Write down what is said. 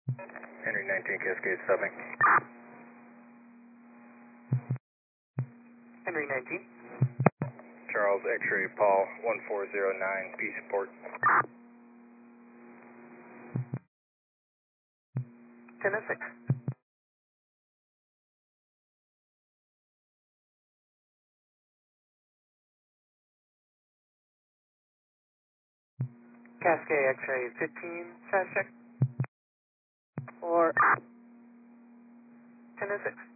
Henry 19 Cascade stopping. Henry 19. Charles X-ray Paul 1409 P support. 10-6. Cascade X-ray 15, status check. Or 10-6.